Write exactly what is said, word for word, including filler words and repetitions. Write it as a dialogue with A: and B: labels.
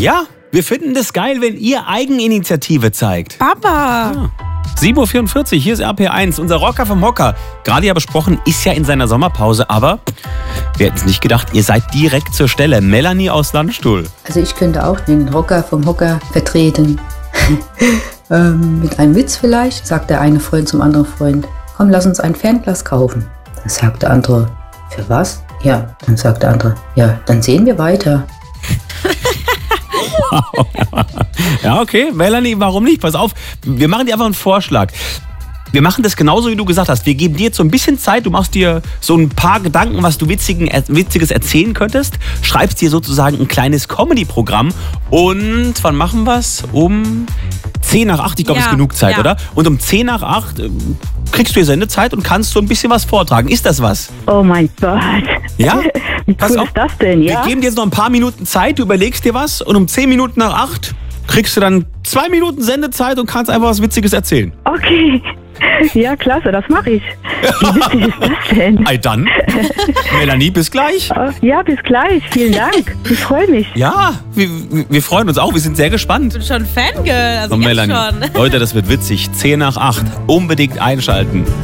A: Ja, wir finden das geil, wenn ihr Eigeninitiative zeigt.
B: Papa.
A: Ja. sieben Uhr vierundvierzig, hier ist R P eins. Unser Rocker vom Hocker, gerade ja besprochen, ist ja in seiner Sommerpause. Aber wir hätten es nicht gedacht, ihr seid direkt zur Stelle. Melanie aus Landstuhl.
C: Also ich könnte auch den Rocker vom Hocker vertreten. ähm, mit einem Witz vielleicht, sagt der eine Freund zum anderen Freund. Komm, lass uns ein Fernglas kaufen. Dann sagt der andere, für was? Ja, dann sagt der andere, ja, dann sehen wir weiter.
A: Ja, okay. Melanie, warum nicht? Pass auf, wir machen dir einfach einen Vorschlag. Wir machen das genauso, wie du gesagt hast. Wir geben dir jetzt so ein bisschen Zeit. Du machst dir so ein paar Gedanken, was du witzigen, Witziges erzählen könntest. Schreibst dir sozusagen ein kleines Comedy-Programm. Und wann machen wir es? Um zehn nach acht. Ich glaube,
B: Ja,
A: ist genug Zeit,
B: ja.
A: oder? Und um zehn nach acht ähm, kriegst du hier Sendezeit und kannst so ein bisschen was vortragen. Ist das was?
D: Oh mein Gott.
A: Ja?
D: Wie
A: Pass
D: cool
A: auf.
D: ist das denn, ja?
A: Wir geben dir jetzt noch ein paar Minuten Zeit. Du überlegst dir was. Und um zehn Minuten nach acht kriegst du dann zwei Minuten Sendezeit und kannst einfach was Witziges erzählen.
D: Okay. Ja, klasse, das mache ich. Wie witzig ist das denn?
A: Ei, dann. Melanie, bis gleich.
D: Ja, bis gleich. Vielen Dank. Ich freue mich.
A: Ja, wir, wir freuen uns auch. Wir sind sehr gespannt.
B: Ich bin schon Fangirl. Also
A: Und
B: jetzt
A: Melanie,
B: schon.
A: Leute, das wird witzig. zehn nach acht. Unbedingt einschalten.